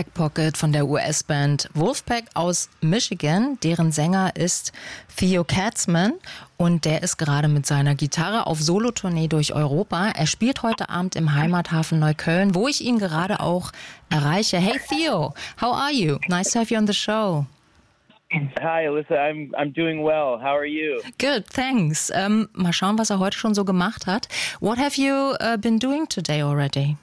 Back Pocket von der US-Band Wolfpack aus Michigan. Deren Sänger ist Theo Katzman und der ist gerade mit seiner Gitarre auf Solotournee durch Europa. Er spielt heute Abend im Heimathafen Neukölln, wo ich ihn gerade auch erreiche. Hey Theo, how are you? Nice to have you on the show. Hi, Alyssa. I'm doing well. How are you? Good, thanks. Mal schauen, was er heute schon so gemacht hat. What have you been doing today already?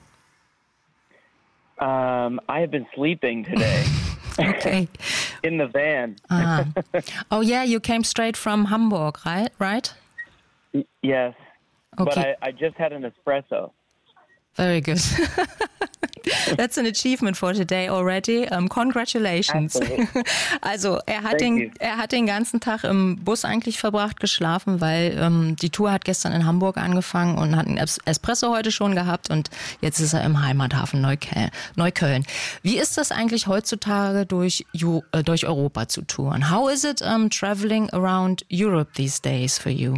I have been sleeping today. Okay. In the van. Oh yeah, you came straight from Hamburg, right? Yes. Okay. But I just had an espresso. Very good. That's an achievement for today already. Congratulations. Absolutely. Also er hat den ganzen Tag im Bus eigentlich verbracht, geschlafen, weil die Tour hat gestern in Hamburg angefangen und hat einen Espresso heute schon gehabt und jetzt ist er im Heimathafen Neukölln. Wie ist das eigentlich heutzutage durch Europa zu touren? How is it traveling around Europe these days for you?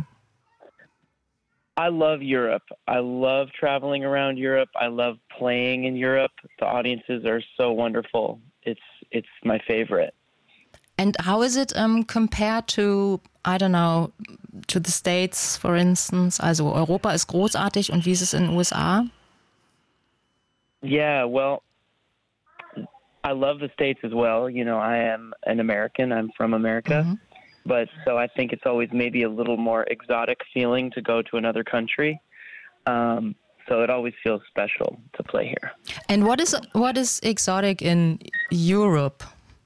I love Europe. I love traveling around Europe. I love playing in Europe. The audiences are so wonderful. It's my favorite. And how is it compared to, I don't know, to the States, for instance? Also Europa ist großartig und wie ist es in den USA? Yeah, well, I love the States as well. You know, I am an American. I'm from America. Mm-hmm. But so I think it's always maybe a little more exotic feeling to go to another country. So it always feels special to play here. And what is exotic in Europe?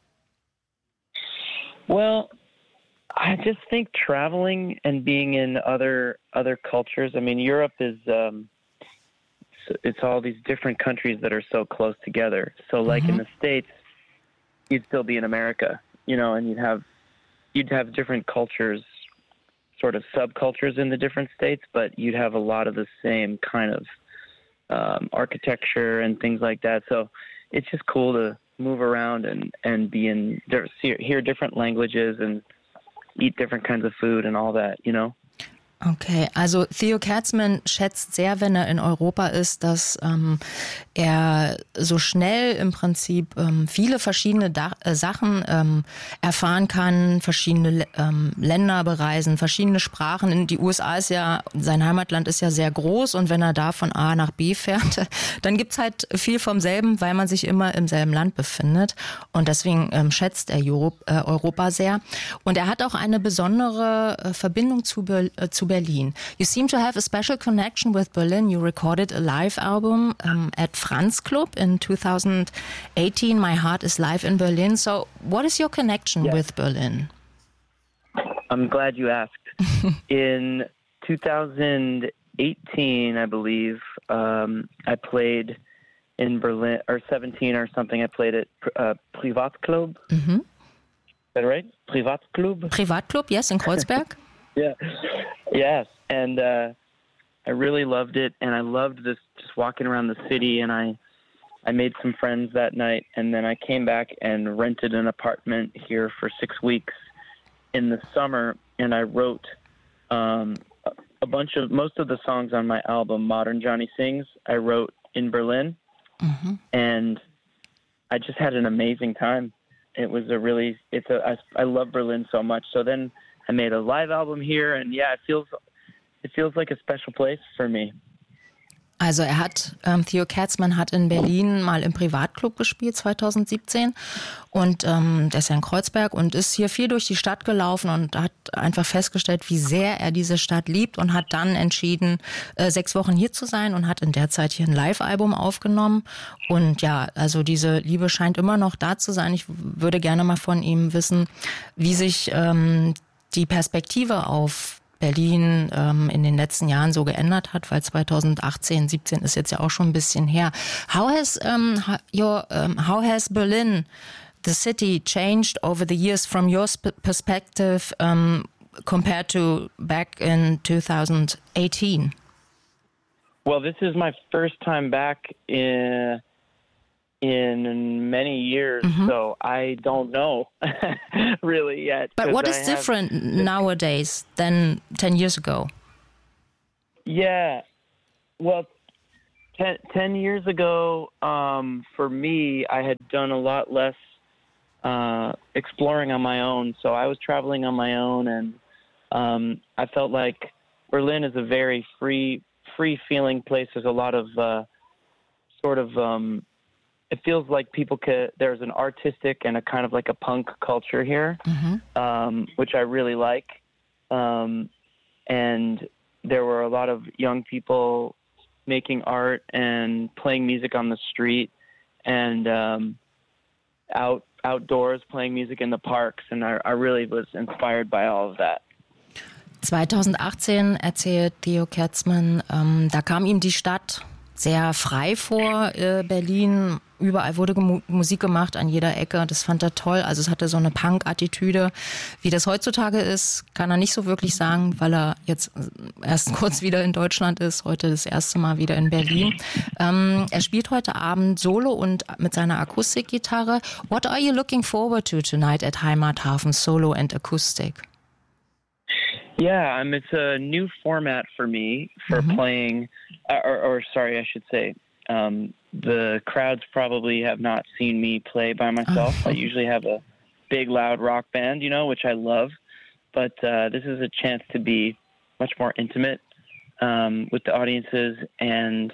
Well, I just think traveling and being in other cultures. I mean, Europe is it's all these different countries that are so close together. So like in the States, you'd still be in America, you know, and you'd have different cultures, sort of subcultures in the different states, but you'd have a lot of the same kind of architecture and things like that. So it's just cool to move around and hear different languages and eat different kinds of food and all that, you know? Okay, also Theo Katzman schätzt sehr, wenn er in Europa ist, dass er so schnell im Prinzip viele verschiedene Sachen erfahren kann, verschiedene Länder bereisen, verschiedene Sprachen. Die USA ist ja, sein Heimatland ist ja sehr groß und wenn er da von A nach B fährt, dann gibt's halt viel vom selben, weil man sich immer im selben Land befindet und deswegen schätzt er Europa sehr. Und er hat auch eine besondere Verbindung zu Berlin. You seem to have a special connection with Berlin. You recorded a live album at Franz Club in 2018. My Heart is Live in Berlin. So what is your connection with Berlin? I'm glad you asked. In 2018, I believe, I played in Berlin, or 17 or something, I played at Privatclub. Mm-hmm. Is that right? Privatclub? Privatclub, yes, in Kreuzberg. Yeah. Yes. And I really loved it. And I loved this, just walking around the city. And I made some friends that night. And then I came back and rented an apartment here for 6 weeks in the summer. And I wrote most of the songs on my album, Modern Johnny Sings, I wrote in Berlin. Mm-hmm. And I just had an amazing time. It was I love Berlin so much. So then I made a live album here, and yeah, it feels like a special place for me. Also Theo Katzman hat in Berlin mal im Privatclub gespielt 2017 und der ist ja in Kreuzberg und ist hier viel durch die Stadt gelaufen und hat einfach festgestellt, wie sehr er diese Stadt liebt und hat dann entschieden, 6 Wochen hier zu sein und hat in der Zeit hier ein Live-Album aufgenommen und ja, also diese Liebe scheint immer noch da zu sein. Ich würde gerne mal von ihm wissen, wie sich die Perspektive auf Berlin in den letzten Jahren so geändert hat, weil 2018, 17 ist jetzt ja auch schon ein bisschen her. How has Berlin, the city, changed over the years from your perspective compared to back in 2018? Well, this is my first time back in many years, so I don't know really yet. But what is different nowadays than 10 years ago? Yeah, well, 10 years ago, for me, I had done a lot less exploring on my own. So I was traveling on my own, and I felt like Berlin is a very free-feeling place. There's a lot of it feels like there's an artistic and a kind of like a punk culture here, which I really like. And there were a lot of young people making art and playing music on the street, and outdoors playing music in the parks. And I really was inspired by all of that. 2018 erzählt Theo Katzman, da kam ihm die Stadt sehr frei vor, Berlin. Überall wurde Musik gemacht, an jeder Ecke. Das fand er toll. Also es hatte so eine Punk-Attitüde. Wie das heutzutage ist, kann er nicht so wirklich sagen, weil er jetzt erst kurz wieder in Deutschland ist. Heute das erste Mal wieder in Berlin. Er spielt heute Abend Solo und mit seiner Akustikgitarre. What are you looking forward to tonight at Heimathafen, Solo and Acoustic? Yeah, it's a new format for me for playing, or sorry, I should say, the crowds probably have not seen me play by myself. I usually have a big, loud rock band, which I love. But this is a chance to be much more intimate with the audiences and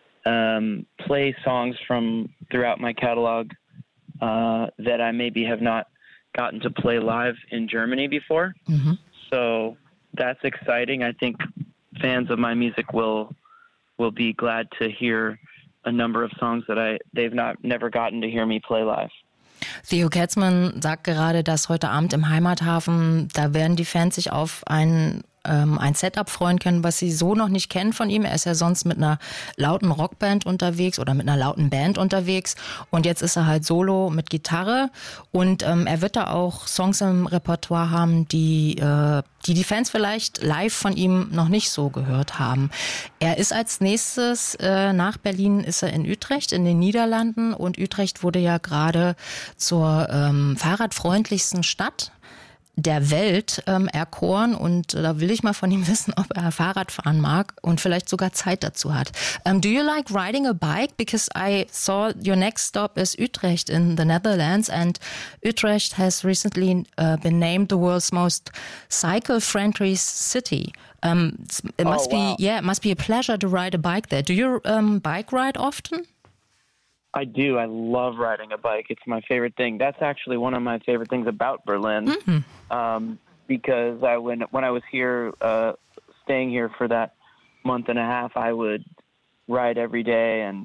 play songs from throughout my catalog that I maybe have not gotten to play live in Germany before. So that's exciting. I think fans of my music will be glad to hear a number of songs that they've never gotten to hear me play live. Theo Katzman sagt gerade, dass heute Abend im Heimathafen, da werden die Fans sich auf ein Setup freuen können, was sie so noch nicht kennen von ihm. Er ist ja sonst mit einer lauten Rockband unterwegs oder mit einer lauten Band unterwegs. Und jetzt ist er halt solo mit Gitarre. Und er wird da auch Songs im Repertoire haben, die Fans vielleicht live von ihm noch nicht so gehört haben. Er ist als nächstes nach Berlin ist er in Utrecht, in den Niederlanden. Und Utrecht wurde ja gerade zur fahrradfreundlichsten Stadt der Welt erkoren, und da will ich mal von ihm wissen, ob er Fahrrad fahren mag und vielleicht sogar Zeit dazu hat. Do you like riding a bike? Because I saw your next stop is Utrecht in the Netherlands, and Utrecht has recently been named the world's most cycle-friendly city. It must be a pleasure to ride a bike there. Do you bike ride often? I do. I love riding a bike. It's my favorite thing. That's actually one of my favorite things about Berlin, because when I was here, staying here for that month and a half, I would ride every day and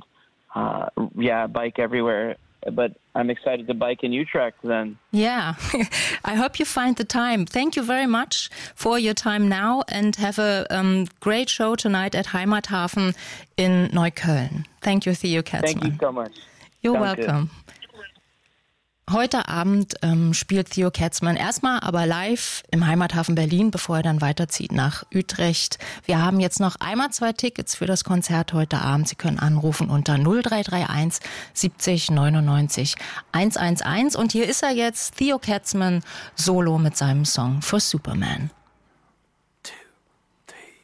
bike everywhere. But I'm excited to bike in Utrecht then. Yeah, I hope you find the time. Thank you very much for your time now, and have a great show tonight at Heimathafen in Neukölln. Thank you, Theo Katzman. Thank you so much. You're welcome. Heute Abend spielt Theo Katzman erstmal aber live im Heimathafen Berlin, bevor er dann weiterzieht nach Utrecht. Wir haben jetzt noch einmal 2 Tickets für das Konzert heute Abend. Sie können anrufen unter 0331 70 99 111. Und hier ist er jetzt, Theo Katzman, solo mit seinem Song For Superman.